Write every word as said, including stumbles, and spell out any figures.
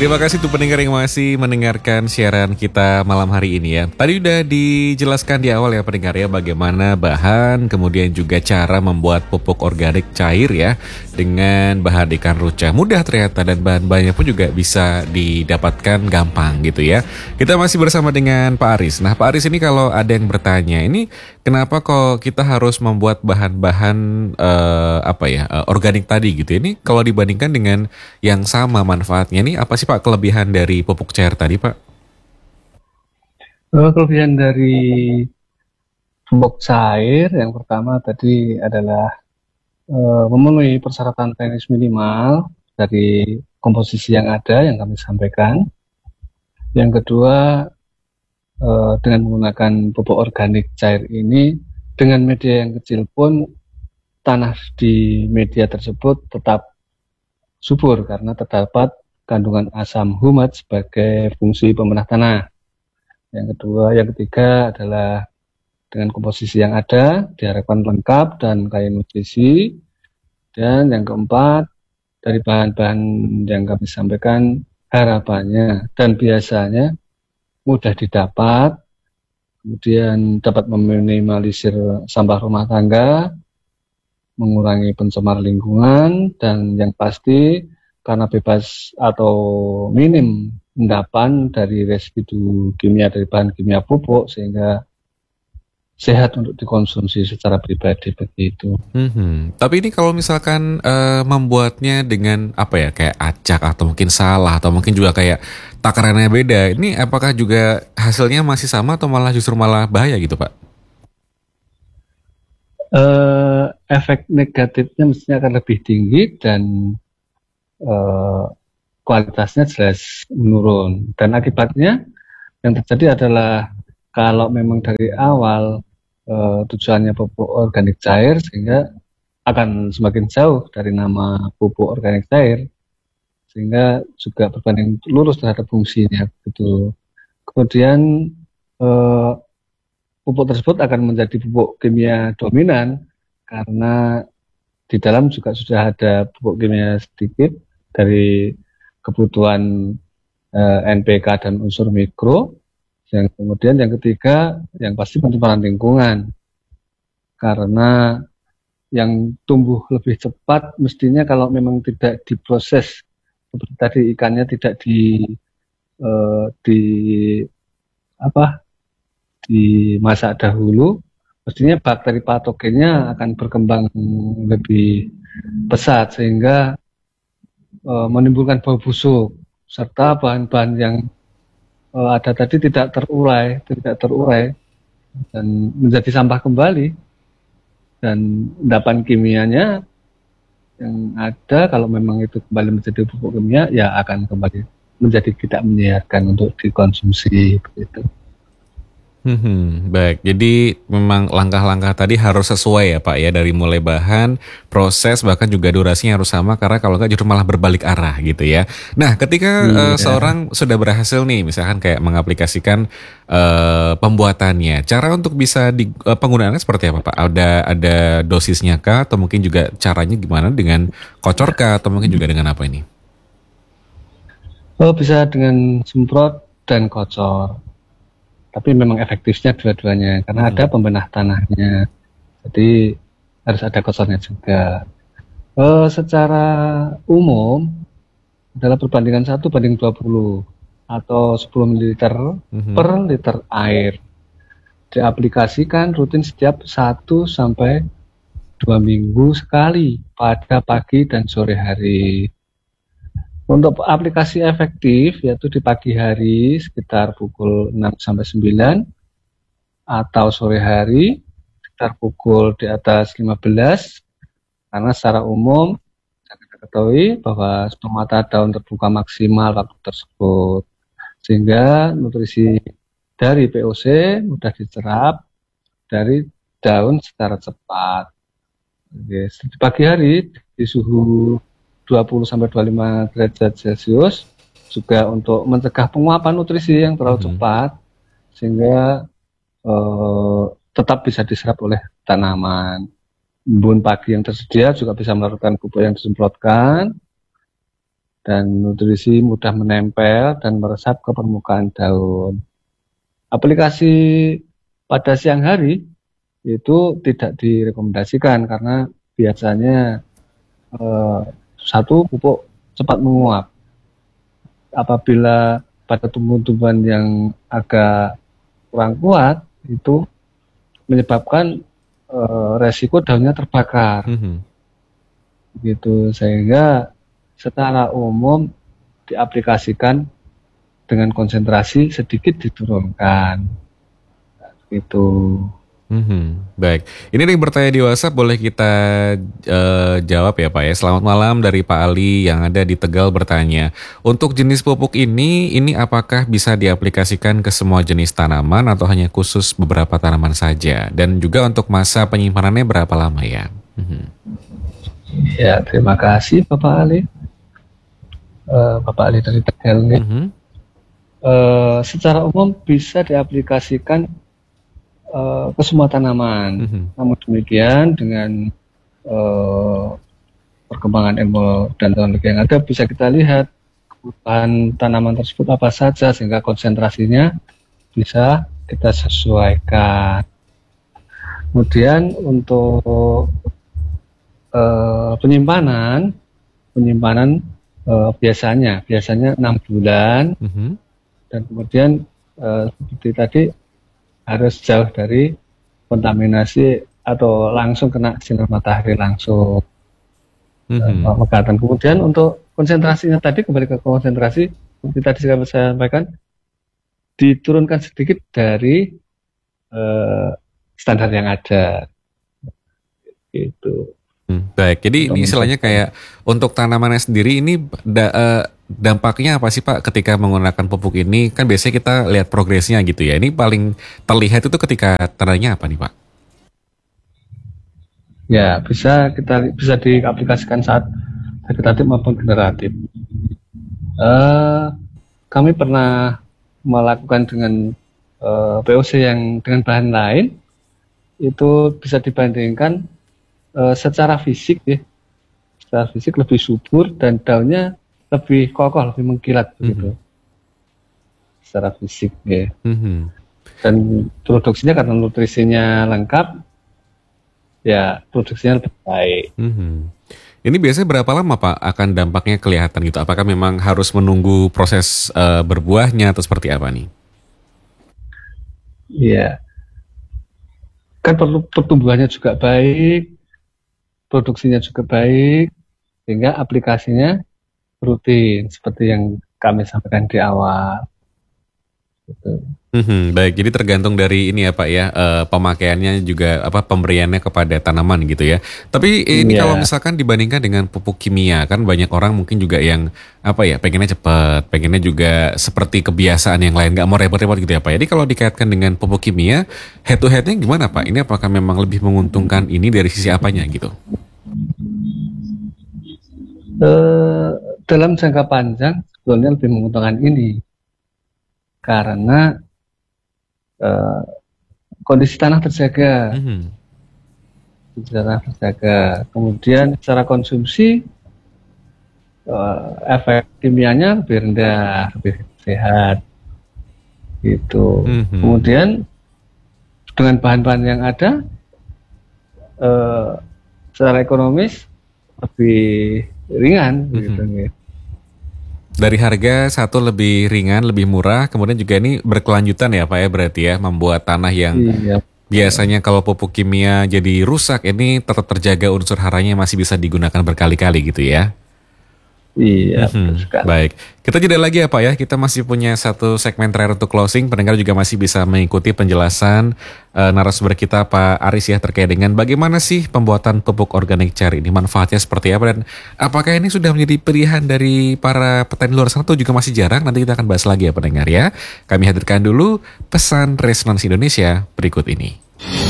Terima kasih untuk pendengar yang masih mendengarkan siaran kita malam hari ini ya. Tadi udah dijelaskan di awal ya pendengar ya, bagaimana bahan kemudian juga cara membuat pupuk organik cair ya dengan bahan ikan ruca. Mudah ternyata, dan bahan-bahannya pun juga bisa didapatkan gampang gitu ya. Kita masih bersama dengan Pak Aris. Nah Pak Aris, ini kalau ada yang bertanya, ini kenapa kok kita harus membuat bahan-bahan eh, apa ya eh, organik tadi gitu? Ini kalau dibandingkan dengan yang sama manfaatnya, ini apa sih Pak kelebihan dari pupuk cair tadi Pak? Oh, kelebihan dari pupuk cair yang pertama tadi adalah eh, memenuhi persyaratan teknis minimal dari komposisi yang ada yang kami sampaikan. Yang kedua, eh, dengan menggunakan pupuk organik cair ini, dengan media yang kecil pun tanah di media tersebut tetap subur karena terdapat kandungan asam humat sebagai fungsi pemenah tanah. Yang kedua, yang ketiga adalah dengan komposisi yang ada diharapkan lengkap dan kaya nutrisi. Dan yang keempat, dari bahan-bahan yang kami sampaikan, harapannya dan biasanya mudah didapat, kemudian dapat meminimalisir sampah rumah tangga, mengurangi pencemar lingkungan, dan yang pasti karena bebas atau minim endapan dari residu kimia dari bahan kimia pupuk, sehingga sehat untuk dikonsumsi secara pribadi begitu. Hmm, tapi ini kalau misalkan eh, membuatnya dengan apa ya, kayak acak atau mungkin salah atau mungkin juga kayak takarannya beda, ini apakah juga hasilnya masih sama atau malah justru malah bahaya gitu Pak? Eh, efek negatifnya mestinya akan lebih tinggi dan eh, kualitasnya jelas menurun. Dan akibatnya yang terjadi adalah kalau memang dari awal eh, tujuannya pupuk organik cair, sehingga akan semakin jauh dari nama pupuk organik cair, sehingga juga berbanding lurus terhadap fungsinya gitu. Kemudian eh, pupuk tersebut akan menjadi pupuk kimia dominan karena di dalam juga sudah ada pupuk kimia sedikit dari kebutuhan eh, N P K dan unsur mikro. Yang kemudian yang ketiga, yang pasti pencemaran lingkungan, karena yang tumbuh lebih cepat mestinya kalau memang tidak diproses seperti tadi, ikannya tidak di eh, di apa dimasak dahulu, mestinya bakteri patogennya akan berkembang lebih pesat sehingga eh, menimbulkan bau busuk, serta bahan-bahan yang eh, ada tadi tidak terurai, tidak terurai dan menjadi sampah kembali, dan endapan kimianya yang ada kalau memang itu kembali menjadi pupuk kimia, ya akan kembali menjadi tidak menyehatkan untuk dikonsumsi begitu. Hmm, baik. Jadi memang langkah-langkah tadi harus sesuai ya Pak ya, dari mulai bahan, proses, bahkan juga durasinya harus sama, karena kalau nggak justru malah berbalik arah gitu ya. Nah, ketika eh, Iya. seorang sudah berhasil nih, misalkan kayak mengaplikasikan eh, pembuatannya, cara untuk bisa di eh, penggunaannya seperti apa Pak? Ada ada dosisnya kah, atau mungkin juga caranya gimana, dengan kocor kah, atau mungkin juga dengan apa ini? Oh, bisa dengan semprot dan kocor. Tapi memang efektifnya dua-duanya karena ada Hmm. pembenah tanahnya. Jadi harus ada kocornya juga. Eh, secara umum adalah perbandingan satu banding dua puluh atau sepuluh mililiter per Mhm. liter air. Diaplikasikan rutin setiap satu sampai dua minggu sekali pada pagi dan sore hari. Untuk aplikasi efektif yaitu di pagi hari sekitar pukul enam sampai sembilan, atau sore hari sekitar pukul di atas lima belas, karena secara umum kita ketahui bahwa stomata daun terbuka maksimal waktu tersebut, sehingga nutrisi dari P O C mudah diserap dari daun secara cepat. Oke, di pagi hari di suhu dua puluh sampai dua puluh lima derajat Celcius juga untuk mencegah penguapan nutrisi yang terlalu Mhm. cepat, sehingga eh, tetap bisa diserap oleh tanaman. Embun pagi yang tersedia juga bisa melakukan pupuk yang disemprotkan, dan nutrisi mudah menempel dan meresap ke permukaan daun. Aplikasi pada siang hari itu tidak direkomendasikan karena biasanya eh, satu pupuk cepat menguap. Apabila pada tumbuh-tumbuhan yang agak kurang kuat itu menyebabkan eh, resiko daunnya terbakar. Mhm. Gitu, sehingga secara umum diaplikasikan dengan konsentrasi sedikit diturunkan. Gitu. Mhm, baik. Ini ada yang bertanya di WhatsApp, boleh kita eh, jawab ya Pak ya. Selamat malam dari Pak Ali yang ada di Tegal bertanya. Untuk jenis pupuk ini, ini apakah bisa diaplikasikan ke semua jenis tanaman atau hanya khusus beberapa tanaman saja? Dan juga untuk masa penyimpanannya berapa lama ya? Mhm. Ya, terima kasih Bapak Ali. Eh, Bapak Ali dari Tegal nih. Mhm. Eh, secara umum bisa diaplikasikan eh, ke semua tanaman. Mhm. Namun demikian dengan eh, perkembangan ilmu dan teknologi yang ada bisa kita lihat kebutuhan tanaman tersebut apa saja sehingga konsentrasinya bisa kita sesuaikan. Kemudian untuk eh, penyimpanan, penyimpanan eh, biasanya biasanya enam bulan Mhm. dan kemudian eh, seperti tadi harus jauh dari kontaminasi atau langsung kena sinar matahari langsung. Mhm. Pak Mekatan. Kemudian untuk konsentrasinya tadi, kembali ke konsentrasi, seperti tadi saya sampaikan, diturunkan sedikit dari eh, standar yang ada. Gitu. Hmm, baik, jadi ini istilahnya kayak untuk tanamannya sendiri ini da- eh, dampaknya apa sih Pak ketika menggunakan pupuk ini? Kan biasanya kita lihat progresnya gitu ya. Ini paling terlihat itu ketika tandanya apa nih Pak? Ya, bisa kita bisa diaplikasikan saat vegetatif maupun generatif. Eh, kami pernah melakukan dengan eh, P O C yang dengan bahan lain, itu bisa dibandingkan eh, secara fisik ya, secara fisik lebih subur dan daunnya lebih kokoh, lebih mengkilat begitu. Mhm. Secara fisik ya. Mhm. Dan produksinya karena nutrisinya lengkap, ya produksinya lebih baik. Mhm. Ini biasanya berapa lama Pak akan dampaknya kelihatan gitu? Apakah memang harus menunggu proses eh, berbuahnya atau seperti apa nih? Iya, kan perlu pertumbuhannya juga baik, produksinya juga baik, sehingga aplikasinya rutin seperti yang kami sampaikan di awal. Gitu. Mhm, baik, jadi tergantung dari ini ya Pak ya, eh, pemakaiannya juga apa pemberiannya kepada tanaman gitu ya. Tapi eh, ini kalau Iya, misalkan dibandingkan dengan pupuk kimia, kan banyak orang mungkin juga yang apa ya, pengennya cepat, pengennya juga seperti kebiasaan yang lain, nggak mau repot-repot gitu ya Pak. Jadi kalau dikaitkan dengan pupuk kimia, head to headnya gimana Pak? Ini apakah memang lebih menguntungkan ini dari sisi apanya gitu? eh, dalam jangka panjang sebetulnya lebih menguntungkan ini karena eh, kondisi tanah terjaga, Mhm, kondisi tanah terjaga. Kemudian secara konsumsi eh, efek kimianya lebih rendah, lebih sehat, gitu. mhm, Kemudian dengan bahan-bahan yang ada, eh, secara ekonomis lebih ringan, gitu. mhm. Dari harga satu lebih ringan, lebih murah, kemudian juga ini berkelanjutan ya Pak ya berarti ya, membuat tanah yang Iya, biasanya kalau pupuk kimia jadi rusak, ini tetap terjaga unsur haranya masih bisa digunakan berkali-kali gitu ya. iya, betul Mhm, sekali. baik, kita jeda lagi ya Pak ya. Kita masih punya satu segmen terakhir untuk closing. Pendengar juga masih bisa mengikuti penjelasan eh, narasumber kita Pak Aris ya terkait dengan bagaimana sih pembuatan pupuk organik cair ini, manfaatnya seperti apa dan apakah ini sudah menjadi pilihan dari para petani luar sana atau juga masih jarang. Nanti kita akan bahas lagi ya pendengar ya. Kami hadirkan dulu pesan Resonansi Indonesia berikut ini.